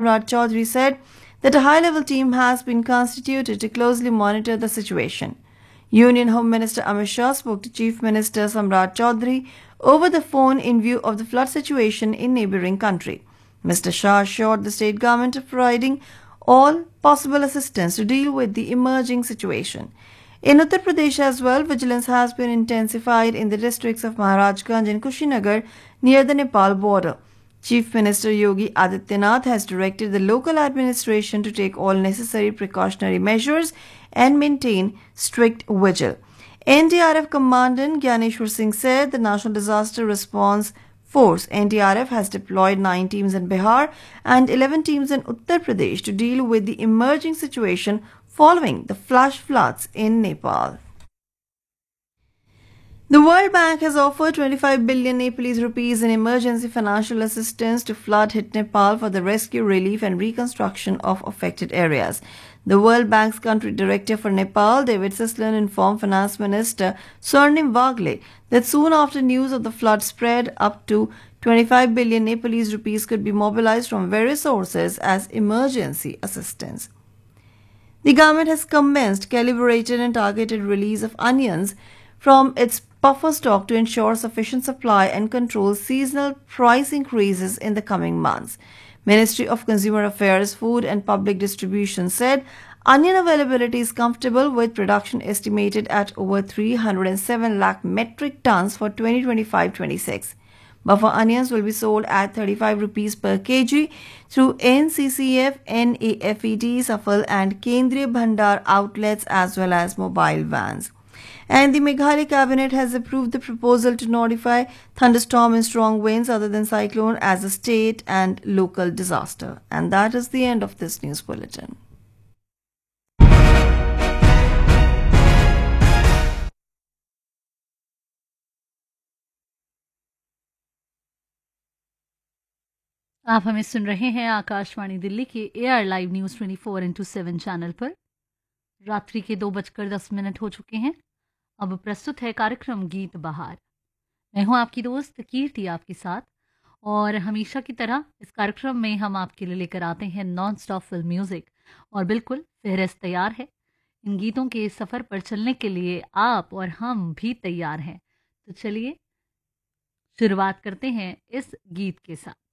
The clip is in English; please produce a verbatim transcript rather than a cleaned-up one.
Samrat Chaudhary said that a high-level team has been constituted to closely monitor the situation. Union Home Minister Amit Shah spoke to Chief Minister Samrat Chaudhary over the phone in view of the flood situation in neighbouring country. Mister Shah assured the state government of providing all possible assistance to deal with the emerging situation. In Uttar Pradesh as well, vigilance has been intensified in the districts of Maharajganj and Kushinagar near the Nepal border. Chief Minister Yogi Adityanath has directed the local administration to take all necessary precautionary measures and maintain strict vigil. N D R F Commandant Gyaneshwar Singh said the National Disaster Response Force N D R F has deployed nine teams in Bihar and eleven teams in Uttar Pradesh to deal with the emerging situation following the flash floods in Nepal. The World Bank has offered twenty-five billion Nepalese rupees in emergency financial assistance to flood-hit Nepal for the rescue, relief and reconstruction of affected areas. The World Bank's country director for Nepal, David Sislan, informed Finance Minister Swarnim Wagle that soon after news of the flood spread, up to twenty-five billion Nepalese rupees could be mobilized from various sources as emergency assistance. The government has commenced calibrated and targeted release of onions from its buffer stock to ensure sufficient supply and control seasonal price increases in the coming months. Ministry of Consumer Affairs, Food and Public Distribution said onion availability is comfortable with production estimated at over three hundred seven lakh metric tons for twenty twenty-five twenty-six. Buffer onions will be sold at thirty-five rupees per kg through N C C F, N A F E D, Safal and Kendriya Bhandar outlets as well as mobile vans. And the Meghalaya cabinet has approved the proposal to notify thunderstorm and strong winds other than cyclone as a state and local disaster. And that is the end of this news bulletin. आप हमें सुन रहे हैं आकाशवाणी दिल्ली के AR live news twenty four into seven channel पर। रात्रि के दो बजकर दस मिनट हो चुके हैं। अब प्रस्तुत है कार्यक्रम गीत बहार। मैं हूं आपकी दोस्त कीर्ति आपके साथ, और हमेशा की तरह इस कार्यक्रम में हम आपके लिए लेकर आते हैं नॉन स्टॉप फिल्म म्यूज़िक, और बिल्कुल फहरिस्त तैयार है। इन गीतों के सफ़र पर चलने के लिए आप और हम भी तैयार हैं। तो चलिए शुरुआत करते हैं इस गीत के साथ।